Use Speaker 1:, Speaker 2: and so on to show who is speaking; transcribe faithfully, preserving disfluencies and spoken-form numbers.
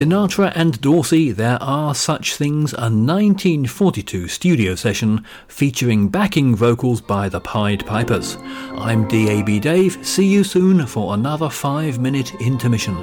Speaker 1: Sinatra and Dorsey, There Are Such Things, a nineteen forty-two studio session featuring backing vocals by the Pied Pipers. I'm D A B Dave, see you soon for another five minute intermission.